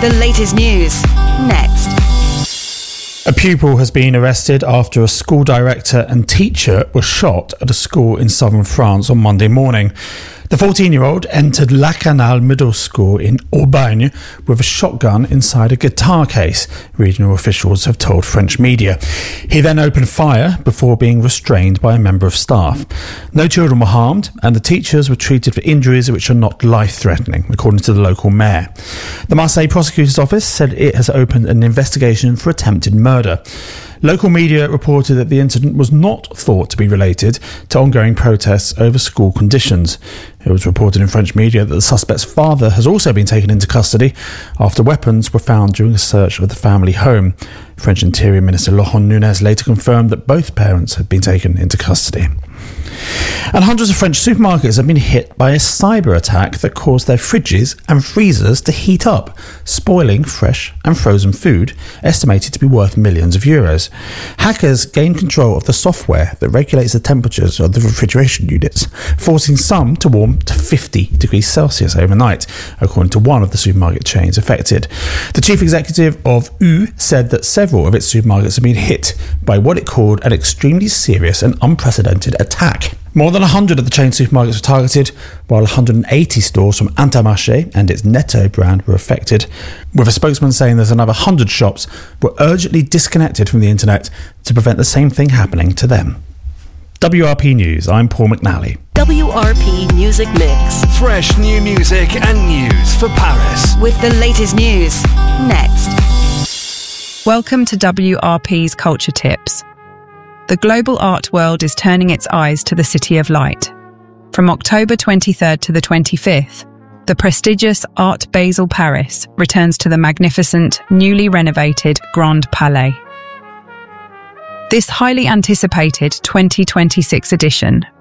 the latest news, next. A pupil has been arrested after a school director and teacher were shot at a school in southern France on Monday morning. The 14-year-old entered La Canale Middle School in Aubagne with a shotgun inside a guitar case, regional officials have told French media. He then opened fire before being restrained by a member of staff. No children were harmed, and the teachers were treated for injuries which are not life-threatening, according to the local mayor. The Marseille prosecutor's office said it has opened an investigation for attempted murder. Local media reported that the incident was not thought to be related to ongoing protests over school conditions. It was reported in French media that the suspect's father has also been taken into custody after weapons were found during a search of the family home. French Interior Minister Laurent Nunez later confirmed that both parents had been taken into custody. And hundreds of French supermarkets have been hit by a cyber attack that caused their fridges and freezers to heat up, spoiling fresh and frozen food, estimated to be worth millions of euros. Hackers gained control of the software that regulates the temperatures of the refrigeration units, forcing some to warm to 50 degrees Celsius overnight, according to one of the supermarket chains affected. The chief executive of U said that several of its supermarkets have been hit by what it called an extremely serious and unprecedented attack. More than 100 of the chain supermarkets were targeted, while 180 stores from Intermarché and its Netto brand were affected, with a spokesman saying that another 100 shops were urgently disconnected from the internet to prevent the same thing happening to them. WRP News, I'm Paul McNally. WRP Music Mix. Fresh new music and news for Paris. With the latest news, next. Welcome to WRP's Culture Tips. The global art world is turning its eyes to the City of Light. From October 23rd to the 25th, the prestigious Art Basel Paris returns to the magnificent, newly renovated Grand Palais. This highly anticipated 2026 edition